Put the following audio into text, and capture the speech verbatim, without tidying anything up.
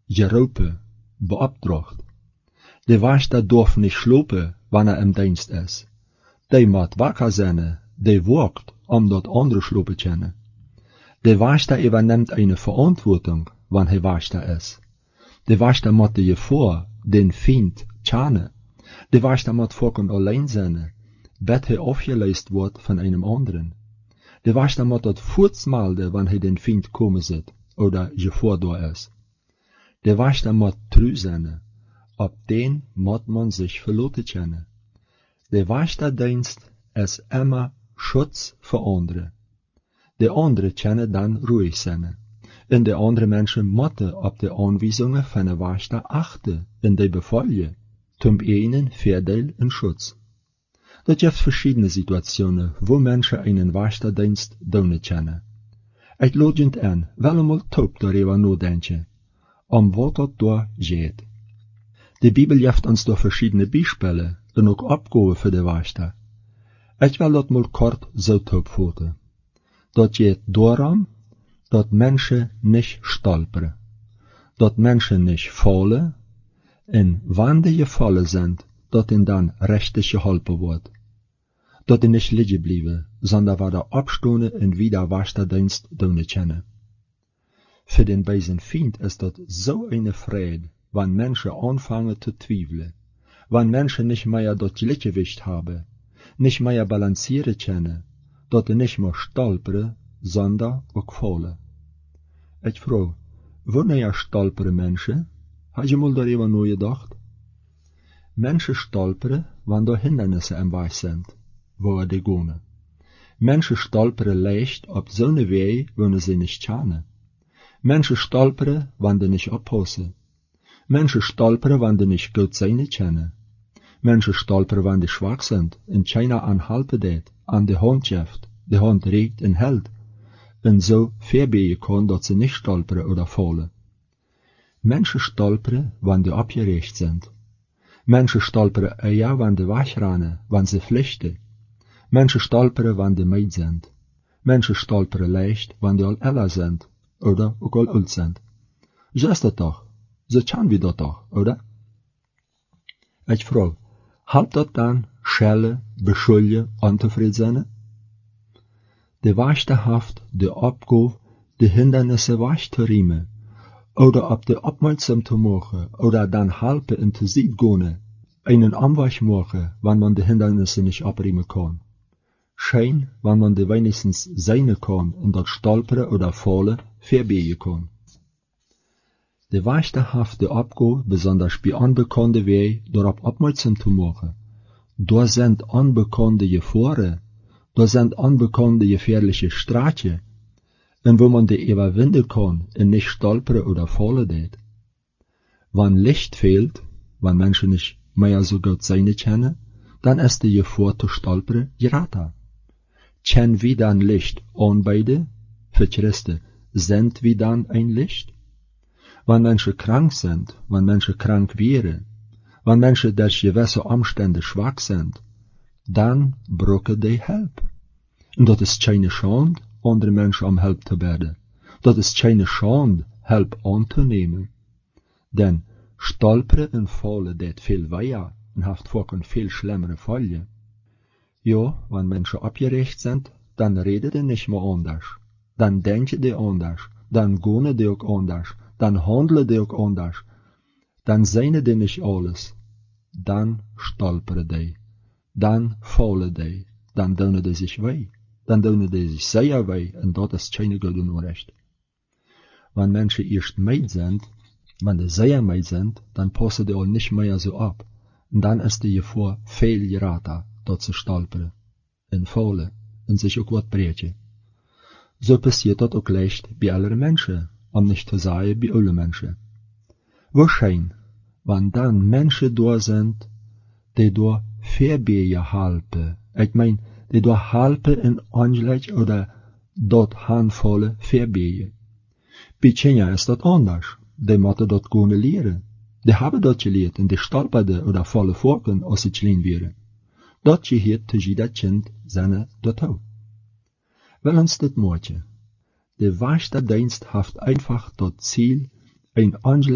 geroepen, beopdracht. De wachter darf nicht slopen, wanneer er im Dienst is. De moet wakker zijn, de wacht, omdat andere slopen kennen. De wachter übernimmt eine Verantwortung, wann hij wachter is. De wachter moet je voor, den Feind, kennen. De wachter moet volken alleen zijn, bet hij afgeleist wordt van einem anderen. De wachter moet dat voorts melden, wanneer hij den Feind komen zit, oder gevaar door is. De wachter moet trouw zijn, op den moet man sich verlaten kennen. De wachterdienst is immer Schutz voor anderen. De anderen kennen dan ruhig zijn. En de andere mensen moeten op de aanwijzingen van de wachter achten en die bevolgen, zum einen Voordeel en Schutz. Dat gibt verschiedene Situationen, wo Menschen einen Wachterdienst doen kennen. Ik laat je aan, wel eenmaal top darüber nadenken, om wat dat daar geht. De Bibel geeft ons door verschiedene Beispiele en ook opgaven voor de wachter. Ik wil dat mal kort zo opvatten. Dat geht daarom, dat Menschen nicht stolperen, dat Menschen nicht fallen, en wanneer die gefallen sind, dat ihnen dan rechtig geholpen wordt. Dat die nicht liegen blijven, sondern waar de opstonden en wieder Wachterdienst doen kennen. Für den bösen Feind ist dat so eine Freude, wann Menschen anfangen zu zweifeln, wann Menschen nicht mehr das Gleichgewicht haben, nicht mehr balancieren können, dat die nicht mehr stolperen, sondern auch fallen. Ich frage, wanneer stolperen Menschen? Hast du mal darüber nachgedacht? Menschen stolperen, wann da Hindernisse im Weg sind, wo die gehen. Menschen stolperen leicht auf so eine Weg, wo sie nicht kennen. Menschen stolperen, wann die nicht abpassen. Menschen stolperen, wann die nicht gut sein kennen. Menschen stolperen, wann die schwach sind, und keiner anhalten det, an die Hand jeft, die Hand regt und hält, und so verbeten kann, dass sie nicht stolperen oder fallen. Menschen stolperen, wann die abgerecht sind. Menschen stolperen eher, wann die wegrennen, wann sie flüchten. Menschen stolperen, wann die müde sind. Menschen stolperen leicht, wann die al älter sind, oder auch al alt sind. So ist das doch. So kennen wir das doch, oder? Ich frage, halt das dann schelle, beschuldigen, unzufrieden sein? De wachter haft de Aufgabe, de Hindernisse wegzuriemen, oder ob de opmerksam zu machen, oder dann helfen in te ziet gehen, einen Anweg machen, wann man de Hindernisse nicht abriemen kann. Schein, wann man de wenigstens sein kann, und dat stolperen oder fallen verbeten kann. De wachter haft de Aufgabe, besonders bei unbekannten Wegen, darauf aufmerksam zu machen. Da sind unbekannte Gefahren, da sind unbekannte gefährliche Straßen, und wo man die überwinden kann und nicht stolpern oder fallen det. Wenn Licht fehlt, wenn Menschen nicht mehr so gut sein können, dann ist die Gefahr zu stolpern geraten. Können wir dann Licht anbieten? Für Christen sind wir dann ein Licht? Wenn Menschen krank sind, wenn Menschen krank wären, wenn Menschen durch gewisse Umstände schwach sind, dann brauchen die Hilfe. Und das ist keine Schande, andere Menschen um Hilfe zu beten. Das ist keine Schande, Hilfe anzunehmen. Denn stolperen und fallen det viel weiter und hat folgen viel schlimmere Folgen. Ja, wenn Menschen abgerecht sind, dann reden die nicht mehr anders. Dann denken die anders. Dann gehen die auch anders. Dann handeln die auch anders. Dann sehen die nicht alles. Dann stolperen die. Dann fallen die. Dann tun die sich weh. Dann tun die sich sehr weh. Und das ist keine gute Nachricht. Wenn Menschen erst müde sind, wenn die sehr müde sind, dann passen die auch nicht mehr so ab. Und dann ist die Gefahr viel geraten, dort zu stolpern. Und fallen. Und sich auch was brechen. So passiert das auch leicht bei allen Menschen, um nicht zu sagen bei allen Menschen. Wahrscheinlich, wenn dann Menschen da sind, die da Verbeten helfen, ich mein, die da helfen in Angelegenheit oder dort handvollen Verbeten. Bei Kenia ist das anders. Die müssen das gerne lernen. Die haben das gelernt und die stolperden oder fallen vorken, als sie klein wären. Dat gehört zu jeder Kind seine dazu. Wel uns das machen. Der Wachterdienst hat einfach das Ziel, ein